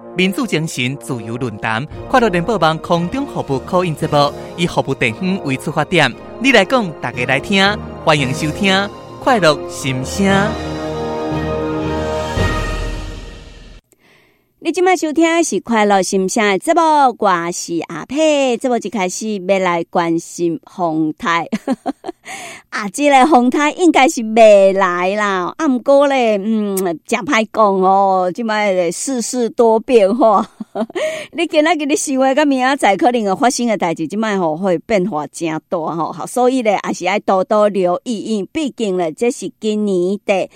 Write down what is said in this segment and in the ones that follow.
民主精神、自由论坛，快乐联播网空中服务call in节目，以服务地方为出发点，你来讲，大家来听，欢迎收听快乐心声。 你今麦收听的是快乐心声的节目，我是阿佩。节目一开始要来关心风台，这个风台应该是未来啦。不过咧，真歹讲哦，今麦世事多变化。你今仔日你想的，甲明仔载可能会发生的代志，今麦会变化真大吼。所以咧，也是要多多留意，因毕竟咧，这是今年第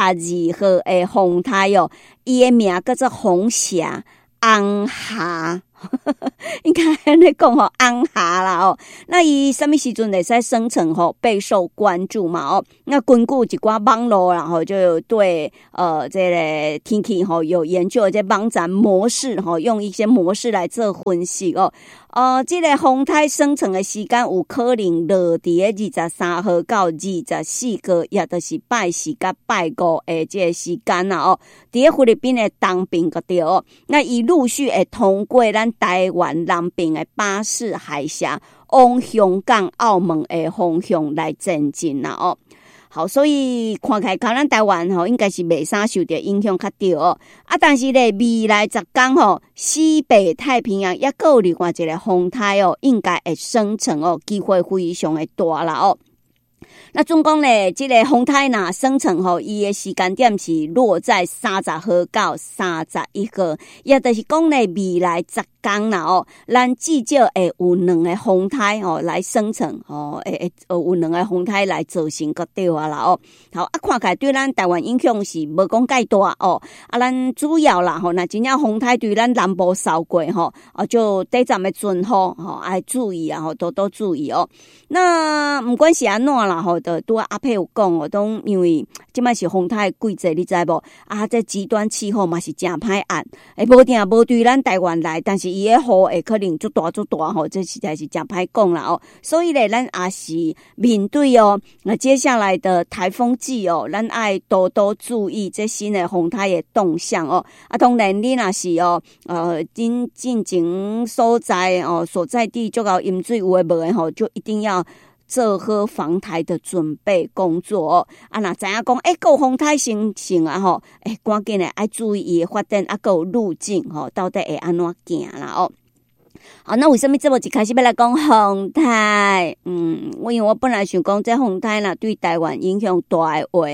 12号的风台哦。伊的名叫做红霞红霞，应该安尼讲吼，红霞啦哦。那伊什么时阵会使生成吼备受关注嘛哦？那根据一寡网络然后就有对这个天气吼有研究这网站模式吼，用一些模式来做分析哦。这个风台生成的时间有可能落伫23号到24个，也就是拜四甲拜五的这个时间啦哦。伫菲律宾的东边个地哦，那伊陆续会通过咱台湾南边的巴士海峡，往香港、澳门的方向来前进啦哦。好，所以看起来咱台湾吼应该是袂啥受到影响较大哦。但是咧未来10天吼，西北太平洋也有另外一个风台哦，应该会生成哦，机会非常的大啦哦。那总共咧，这个风台呐生成吼，伊的时间点是落在30号到31号，也就是讲咧未来10天啦哦，咱至少会有2个风台哦来生成哦，有2个风台来造成个对啊啦哦。好看起来对咱台湾影响是无讲介大哦。咱主要啦吼，那真正风台对咱南部扫过吼，就第站的准吼爱注意啊吼，多多注意哦。那不管是安怎啦吼，都拄阿佩有讲哦，都因为即摆是风台季节，你知无？这极端气候嘛是真歹按，无定无对咱台湾来，但是伊的雨会可能足大吼，这实在是真歹讲啦哦。所以咧，咱也是面对哦，那接下来的台风季哦，咱爱多多注意这新的风台的动向哦。当然你若是哦，进前所在哦所在地足够淹水有诶无诶吼，就一定要做好防台的准备工作哦。若知影讲有风台生成啊吼，赶紧诶爱注意伊诶发展，还有路径吼，到底会安怎行啦哦。好，那为什么这么一开始要来讲风台？因为我本来想讲这风台啦对台湾影响大诶话，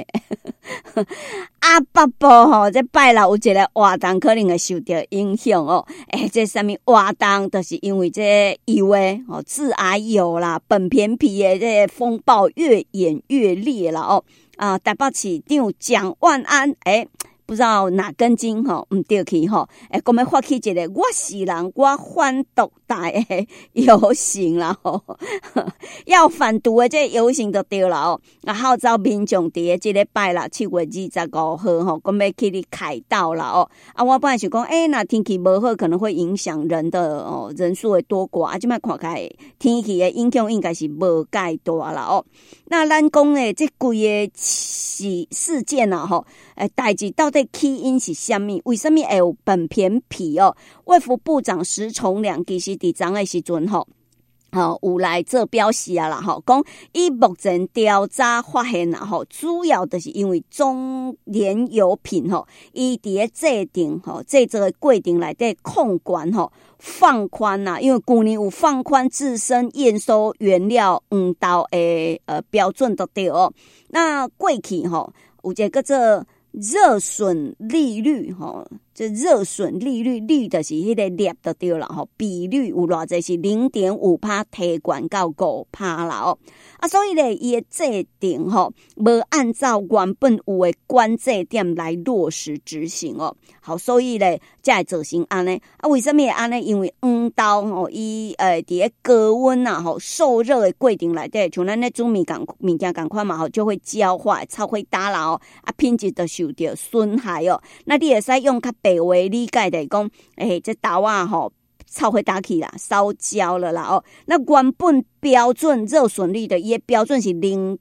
北部吼这拜六有一个活动可能会受到影响哦。这什么活动？就是因为这油诶致癌油啦，苯偏皮的这风暴越演越烈了哦。台北市长蒋万安不知道哪根筋唔对去讲要发起一个我是人我反毒大的游行啦要反毒的这游行就对了哦。号召民众伫这个拜六7月25号讲要去凯道啦哦。我本来想讲那天气不好可能会影响人的人数会多寡，现在看起来天气的影响应该是无介大啦哦。那咱讲的这规个事件啊代志到底起因是什么？为什么会有苯偏皮哦？卫福部长石崇良其实伫昨的时阵有来做表示啊啦讲以目前调查发现啦主要就是因为中联油品伊伫制定制作的过程内底控管放宽啦，因为去年有放宽自身验收原料黄豆的标准就对哦。那过去有一个叫做热损利率这热损利率率就是迄个率就对了比率有偌济是 0.5% 提悬到 5% 啦哦。所以咧伊的制定无按照原本有的关键点来落实执行哦。好，所以咧才会造成安尼为什么会安尼？因为黄豆伊伫个高温受热的过程内底，像咱咧煮物件共款嘛就会焦化，超会打啦品质就受到损害哦。那你会使用较白话理解的讲，这豆臭火打起啦，烧焦了啦哦。那原本标准热损率的，伊的标准是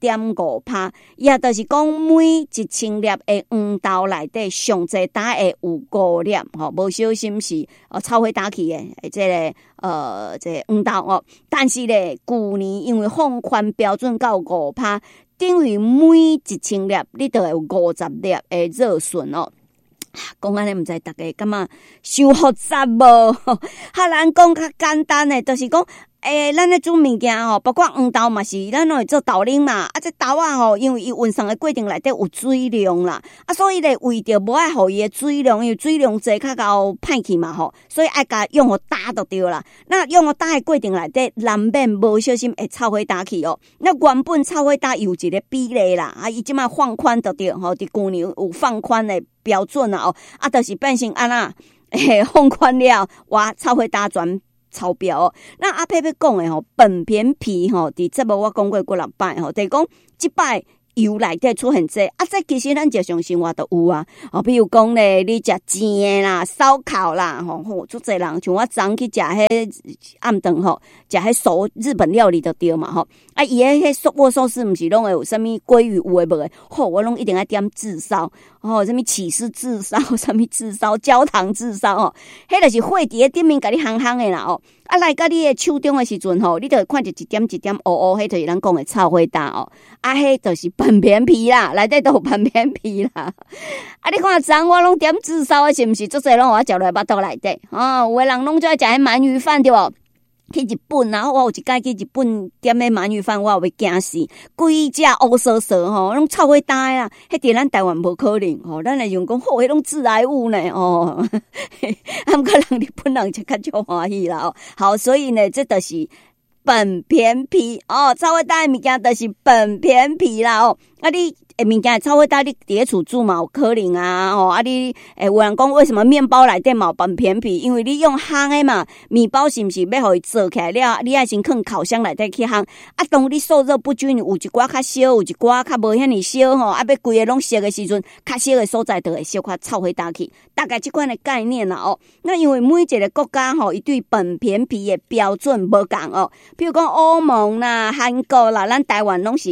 0.5%， 也就是讲每1000粒的黄豆内底上最大会有5粒吼，无小心是臭火打起的这个黄豆哦。但是咧，去年因为放宽标准到 5%， 等于每1000粒你都有50粒的热损哦。讲安尼毋知大家感觉伤复杂无？哈，咱讲较简单的，就是讲，咱咧煮物件吼，包括黄豆嘛是，咱拢会做豆奶嘛。这豆啊吼，因为伊运送的过程内底有水量啦，所以咧为着无爱互伊的水量，因为水量侪较高歹去嘛吼，所以爱甲用互打就对啦。那用互打的过程内底，难免无小心会臭火打去哦。那原本臭火打有一个比例啦，伊即马放宽就对吼，伫去年有放宽的标准啦哦，就是变成安那，放宽了，哇，臭火打全超标哦。那阿佩佩讲的吼，本片皮吼，伫节目我讲过几6摆吼，就是讲即摆油内底出现这这其实咱日常生活都有啊。比如讲咧，你食煎啦、烧烤啦，吼，足侪人像我昨去食迄暗顿吼，食迄熟日本料理就对嘛吼。伊迄素握寿司毋是拢会有啥物鲑鱼有诶无诶？我拢一定要点炙烧，啥物起司炙烧，啥物炙烧、焦糖炙烧哦，迄就是火伫咧顶面甲你烘烘诶啦哦。来到你诶手中诶时阵吼，你就会看着一点一点乌乌，迄就是咱讲诶臭火打哦。迄就是本片皮啦，内底都有本片皮啦。你看昨我拢点炙烧诶，是毋是？足侪拢我食落巴肚内底有诶人拢最爱食迄鳗鱼饭对无？去日本啊，我有一摆去日本点迄鳗鱼饭，我有要惊死，规只乌烧烧吼，拢臭火打啦。迄伫咱台湾无可能吼，咱会用讲迄拢致癌物呢哦。毋过人日本人就较足欢喜啦哦。好，所以呢，这就是本片皮哦，臭火打的物件就是本片皮啦哦。你物件臭火打，你伫咧厝煮嘛有可能啊你有人讲为什么面包内底嘛有本片皮？因为你用烘的嘛，面包是毋是要互伊做起来了？你爱先放烤箱内底去烘。当你受热不均，有一寡较烧，有一寡较无遐尼烧吼，要规个拢熟的时阵，较烧的所在就会小可臭火打去。大概即款的概念啦哦。那因为每一个国家吼，伊对本片皮的标准无共哦。比如讲欧盟啦、韩国啦，咱台湾拢是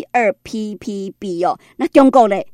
2ppb 哦。那中国咧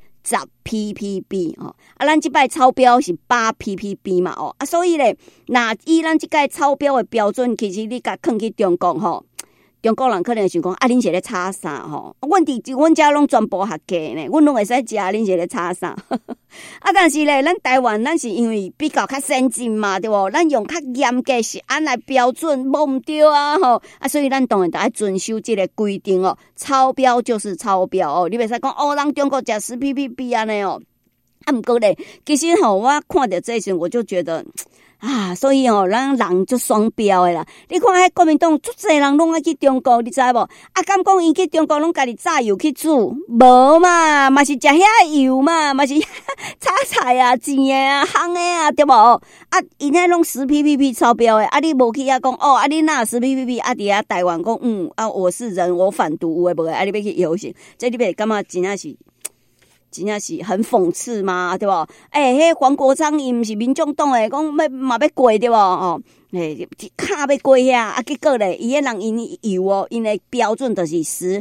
10ppb 哦，咱即摆超标是8ppb 嘛哦，所以咧，那以咱即个超标的标准，其实你甲囥去中国吼，中国人可能想讲恁是咧炒啥吼？阮家拢全部合格呢，阮拢会使食，恁是咧炒啥？但是咧，咱台湾咱是因为比较较先进嘛，对无？咱用较严格是按来标准，无毋对啊吼所以咱当然得要遵守这个规定哦。超标就是超标哦，你袂使讲人中国食10ppb 安尼哦。毋过咧，其实我看到这时我就觉得。所以咱人就双标的啦。你看迄国民党足侪人拢爱去中国，你知无？敢讲伊去中国拢家己炸油去煮？无嘛，嘛是食遐油嘛，嘛是炒菜啊、煎的烘的对无？因迄拢10ppb 超标的。你无去讲你哪10ppb？伫遐台湾讲我是人，我反毒有诶无诶？你要去游行，这你袂感觉真正是很讽刺嘛，对无？迄黄国昌伊毋是民众党诶，讲要过对无？卡要过遐，结果咧，伊迄人因油因诶标准就是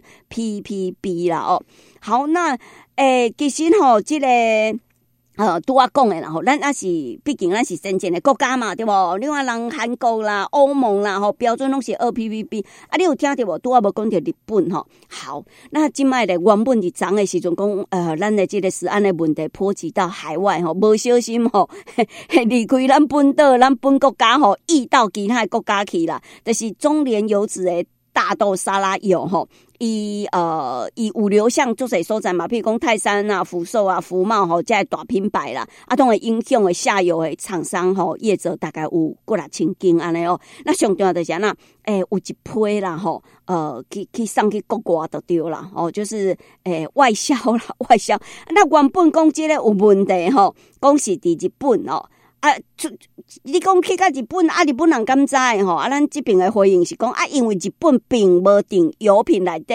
10ppb 啦哦。好，那其实即个。拄我讲的啦吼，咱也是，毕竟咱是先进的国家嘛，对无？另外人韩国啦、欧盟啦吼，标准拢是2ppb。你有听到无？拄我无讲到日本吼。好，那即摆咧原本伫昨的时阵讲，咱的这个食安的问题波及到海外吼，无小心吼，离开咱本岛、咱本国家吼，溢到其他的国家去啦。就是中联油脂的大豆沙拉油吼。伊有流向足侪所在嘛，譬如讲泰山啊、福寿啊、福茂吼，这大品牌啦，当然影响的下游的厂商吼，业者大概有5-6千间安尼哦。那上重要就是那有一批啦吼，去送去国外就对啦，就是外销啦，外销。那原本讲这个有问题吼，讲是伫日本哦。你讲去到日本日本人敢知吼？咱这边的回应是讲因为日本并无定油品内底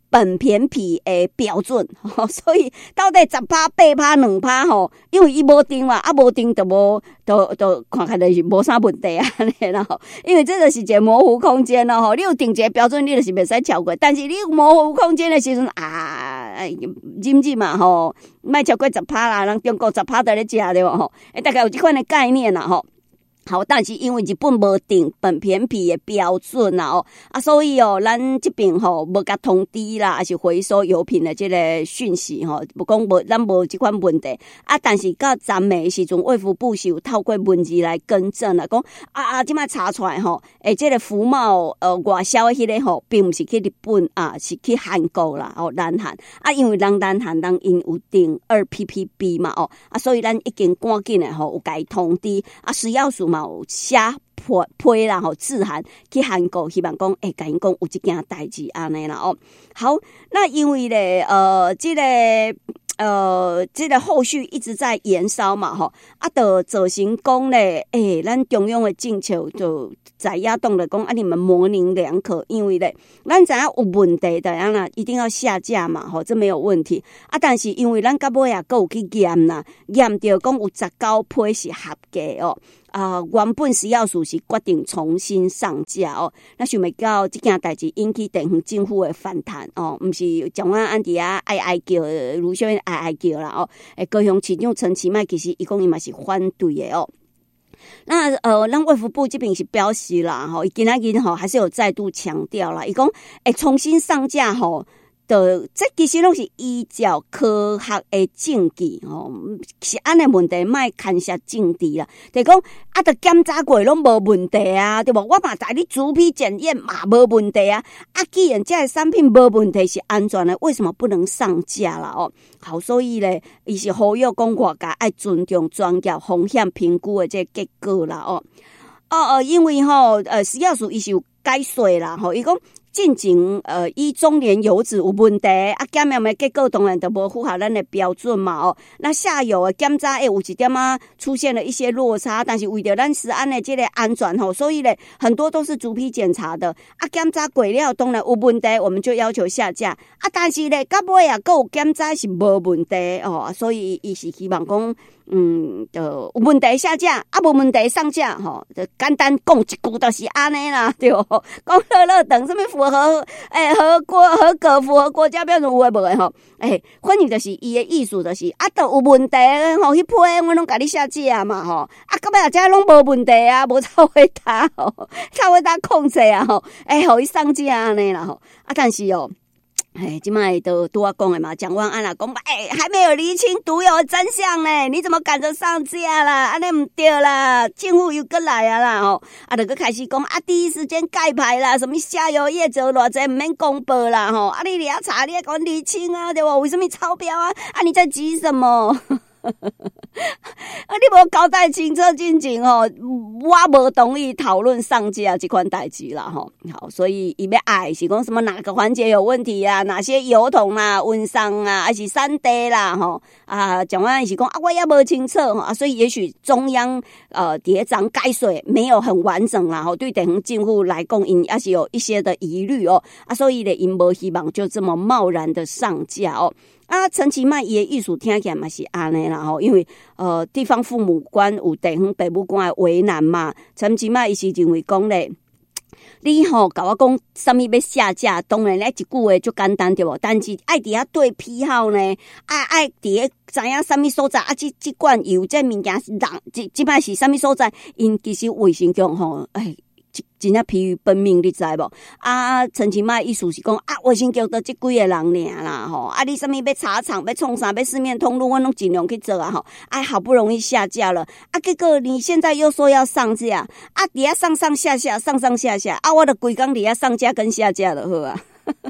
本偏僻的标准，所以到底10%、8%、2%吼，因为伊无定嘛，无定就看起来是无啥问题啊，然后因为这个是一个模糊空间咯吼，你有定一个标准，你就是袂使超过，但是你有模糊空间的时阵忍嘛吼，莫超过10%啦，人中国10%在咧食对无吼，大概有这款的概念啦吼。好，但是因为日本无定本偏僻的标准啦所以咱这边无甲通知啦，还是回收油品的这个讯息不讲无，咱无这款问题但是到昨暝的时阵，卫福部是有透过文字来更正啦，讲即摆查出来这个福茂外销的迄个并不是去日本是去韩国啦南韩因为人南韩人因有定2PPB 嘛所以咱已经赶紧的有甲伊通知食药署嘛有写批啦致函去韩国，希望讲甲因讲有一件代志安尼啦好，那因为咧这个后续一直在延烧嘛就造成讲咧咱中央的政策就在压动了讲你们模棱两可，因为咧咱知影有问题的啦，一定要下架嘛这没有问题但是因为咱到尾也有去验啦，验到讲有19批是合格原本食药署是决定重新上架那想袂到这件代志引起地方政府的反弹不是蒋万安伫哀叫，卢秀燕哀叫啦高雄市长陈其迈其实伊讲伊嘛是反对的那咱卫福部这边是表示啦伊今仔日还是有再度强调啦，伊讲重新上架这其实拢是依照科学的证据是安尼问题，莫牵涉政治啦。就讲就检查过拢无问题对无？我嘛带你逐批检验嘛无问题既然这个产品无问题是安全的，为什么不能上架啦好，所以咧，伊是呼吁讲外界爱尊重专业风险评估的这个结果啦因为食药署伊是有解说啦伊讲。进前以中年油脂有问题检验的结果当然就无符合咱的标准嘛那下游的检查有一点出现了一些落差，但是为了咱食安的这个安全所以咧很多都是逐批检查的检查过了当然有问题，我们就要求下架但是咧到尾还有检查是无问题所以伊是希望讲就有问题下架无问题上架就简单讲一句就是安尼啦对讲乐等什么符合合格符合国家标准有诶无诶反正就是伊的意思就是都有问题迄批我拢甲你下架嘛到尾这拢无问题无超回答控制互伊上架安尼啦但是现在都拄我讲的嘛，蒋万安讲还没有厘清毒药的真相呢，你怎么赶着上架啦？安尼唔对啦，政府又过来啦就搁开始讲第一时间盖牌啦，什么下游业者偌济唔免公布啦你俩查你也讲厘清对吧？为什么超标你在急什么？你无交代清楚进前我无同意讨论上架这款代志啦好，所以伊要爱是讲什么哪个环节有问题哪些油桶温伤还是3D啦讲完是讲我也无清楚所以也许中央谍章解说没有很完整啦对地方政府来讲因也是有一些的疑虑所以咧因无希望就这么贸然的上架陈其迈伊的意思听起来嘛是安尼啦因为地方父母官有地方父母官的为难嘛，陈其迈伊是认为讲咧，你甲我讲什么要下架，当然咧一句话就简单对无？但是爱伫遐对批号呢，爱伫知影什么所在这罐油这物件是人这摆是什么所在？因其实卫生局真正疲于奔命，你知无？陈其迈意思是讲卫生局都这几个人尔啦你什么要查厂要创啥要四面通路，我拢尽量去做好不容易下架了结果你现在又说要上架底下上下下我就规工底下上架跟下架就好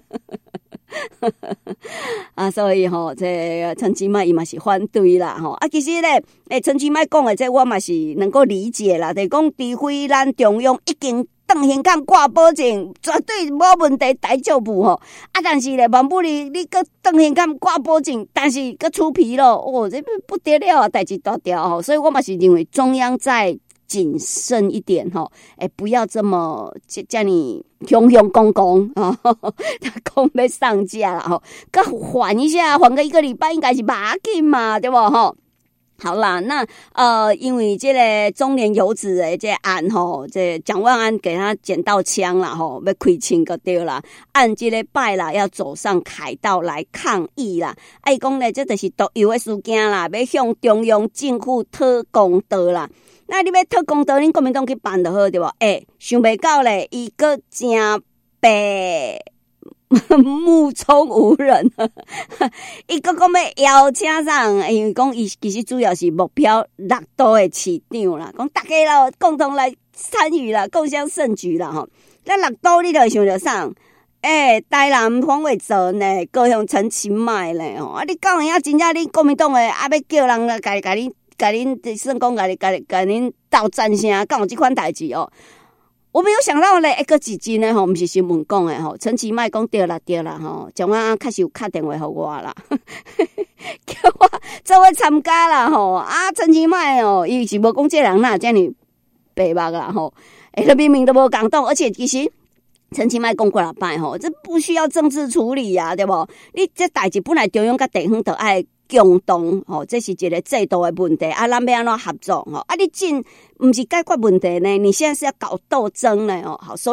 所以这陈其迈伊嘛是反对啦其实咧陈其迈讲的这我嘛是能够理解啦，就是讲除非咱中央已经当现看挂保证绝对无问题大丈夫但是咧万不你个当现看挂保证，但是个出皮咯这不得了代志大条所以我嘛是认为中央在谨慎一点吼，不要这么叫你雄雄公公啊，他公要上架了吼，个缓一下，缓个1个礼拜应该是不要紧嘛，对不吼？好啦，那因为这个中年游子的这案吼，这蒋万安给他捡到枪啦吼，要开枪就对啦。按这个拜啦，要走上凯道来抗议啦。伊讲咧，这就是毒油的事件啦，要向中央政府讨公道啦。那你要讨公道，恁国民党去办就好对无？想袂到咧，伊个真白。目中无人，伊个讲要邀请上，因为讲伊其实主要是目标6都的市长啦，讲大家啦共同来参与啦，共襄盛举啦吼。那6都你就会想着啥？台南黄伟哲呢，高雄陈其迈咧吼，你讲人家真正你国民党的要叫人来甲恁算讲甲恁斗战声，敢有这款代志哦？我没有想到咧，个几集呢？吼，不是新闻讲的吼，陈其迈讲对啦吼，蒋万安开始有打电话给我啦，叫我做伙参加啦吼。陈其迈哦，伊是无讲这人哪这样白目啦吼，他明明都无讲动，而且其实陈其迈讲过了摆吼，这不需要政治处理啊，对不？你这代志本来中央甲地方就爱共同吼，这是一个制度的问题咱要安怎合作吼？你不是解决问题呢？你现在是要搞斗争呢哦，好，所以。